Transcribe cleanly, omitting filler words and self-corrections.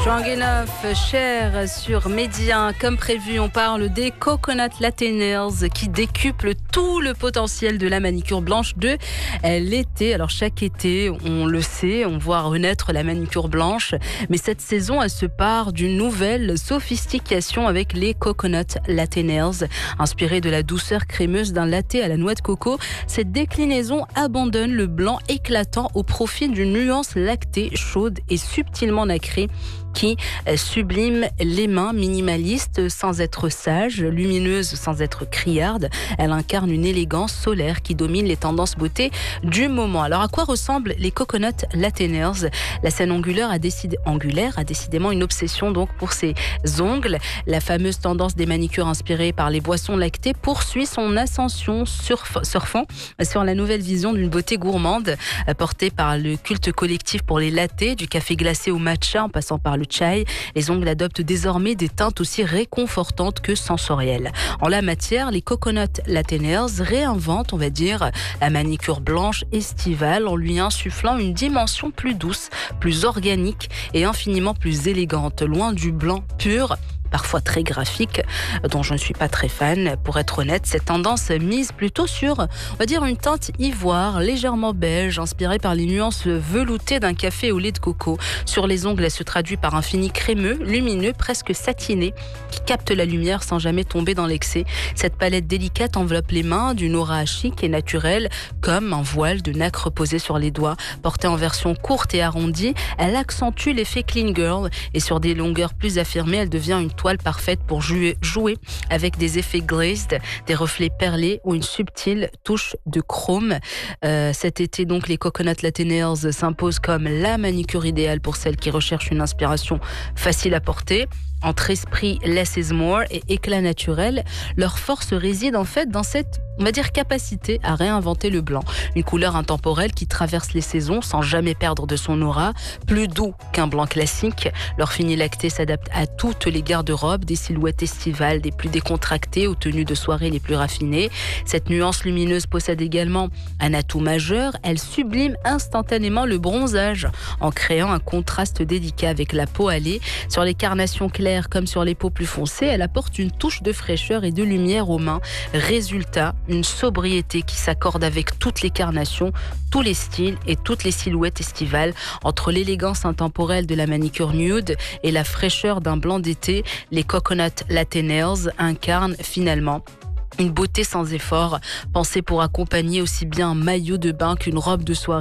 Strong Enough, Cher sur Média. Comme prévu, on parle des Coconut Lateners qui décuplent tout le potentiel de la manicure blanche de l'été. Alors chaque été, on le sait, on voit renaître la manicure blanche. Mais cette saison, elle se part d'une nouvelle sophistication avec les Coconut Lateners. Inspirée de la douceur crémeuse d'un latte à la noix de coco, cette déclinaison abandonne le blanc éclatant au profit d'une nuance lactée, chaude et subtilement nacrée qui sublime les mains, minimaliste sans être sage, lumineuse sans être criarde. Elle incarne une élégance solaire qui domine les tendances beauté du moment. Alors à quoi ressemblent les Coconut Lateners ? La scène angulaire a décidément une obsession donc pour ses ongles. La fameuse tendance des manicures inspirées par les boissons lactées poursuit son ascension surfant sur la nouvelle vision d'une beauté gourmande portée par le culte collectif pour les lattés, du café glacé au matcha en passant par le chai. Les ongles adoptent désormais des teintes aussi réconfortantes que sensorielles. En la matière, les Coconut Lateners réinventent, on va dire, la manicure blanche estivale en lui insufflant une dimension plus douce, plus organique et infiniment plus élégante, loin du blanc pur, parfois très graphique, dont je ne suis pas très fan. Pour être honnête, cette tendance mise plutôt sur, on va dire, une teinte ivoire, légèrement beige, inspirée par les nuances veloutées d'un café au lait de coco. Sur les ongles, elle se traduit par un fini crémeux, lumineux, presque satiné, qui capte la lumière sans jamais tomber dans l'excès. Cette palette délicate enveloppe les mains d'une aura chic et naturelle, comme un voile de nacre posé sur les doigts. Portée en version courte et arrondie, elle accentue l'effet clean girl et sur des longueurs plus affirmées, elle devient une toile parfaite pour jouer avec des effets glazed, des reflets perlés ou une subtile touche de chrome. Cet été donc, les Coconut Lateners s'imposent comme la manicure idéale pour celles qui recherchent une inspiration facile à porter. Entre esprit less is more et éclat naturel, leur force réside en fait dans cette, on va dire, capacité à réinventer le blanc. Une couleur intemporelle qui traverse les saisons sans jamais perdre de son aura, plus doux qu'un blanc classique. Leur fini lacté s'adapte à toutes les garde-robes, des silhouettes estivales des plus décontractées aux tenues de soirée les plus raffinées. Cette nuance lumineuse possède également un atout majeur, elle sublime instantanément le bronzage en créant un contraste délicat avec la peau hâlée. Sur les carnations claires comme sur les peaux plus foncées, elle apporte une touche de fraîcheur et de lumière aux mains. Résultat, une sobriété qui s'accorde avec toutes les carnations, tous les styles et toutes les silhouettes estivales. Entre l'élégance intemporelle de la manicure nude et la fraîcheur d'un blanc d'été, les Coconut Lateners incarnent finalement une beauté sans effort, pensée pour accompagner aussi bien un maillot de bain qu'une robe de soirée.